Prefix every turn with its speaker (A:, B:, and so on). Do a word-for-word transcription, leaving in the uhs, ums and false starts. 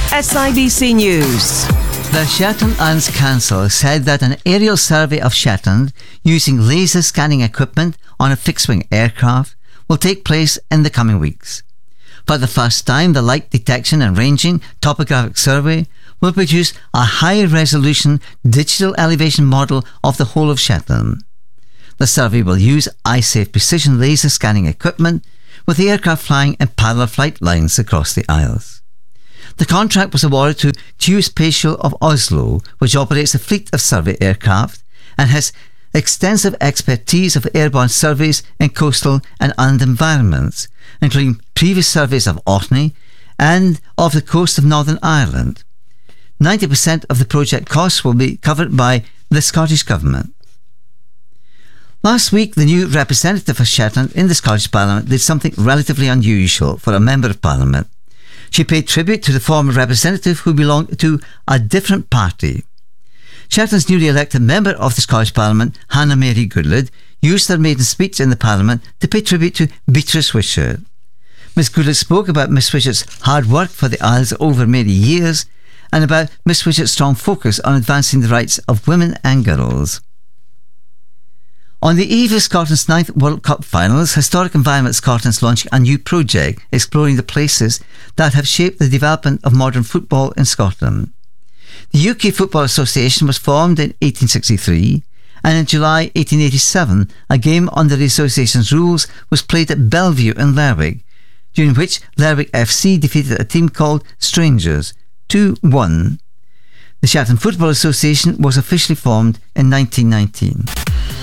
A: S I B C News.
B: The Shetland Islands Council said that an aerial survey of Shetland using laser scanning equipment on a fixed-wing aircraft will take place in the coming weeks. For the first time, the Light Detection and Ranging Topographic Survey will produce a high-resolution digital elevation model of the whole of Shetland. The survey will use eye-safe precision laser scanning equipment, with the aircraft flying in parallel flight lines across the Isles. The contract was awarded to Geospatial of Oslo, which operates a fleet of survey aircraft and has extensive expertise of airborne surveys in coastal and inland environments, including previous surveys of Orkney and of the coast of Northern Ireland. ninety percent of the project costs will be covered by the Scottish Government. Last week, the new representative for Shetland in the Scottish Parliament did something relatively unusual for a Member of Parliament. She paid tribute to the former representative who belonged to a different party. Shetland's newly elected Member of the Scottish Parliament, Hannah Mary Goodlad, used her maiden speech in the Parliament to pay tribute to Beatrice Wishart. Miss Goodlad spoke about Miss Wishart's hard work for the Isles over many years and about Miss Wishart's strong focus on advancing the rights of women and girls. On the eve of Scotland's ninth World Cup finals, Historic Environment Scotland is launching a new project exploring the places that have shaped the development of modern football in Scotland. The U K Football Association was formed in eighteen sixty-three, and in July eighteen eighty-seven a game under the association's rules was played at Bellevue in Lerwick, during which Lerwick F C defeated a team called Strangers two one. The Shetland Football Association was officially formed in nineteen nineteen.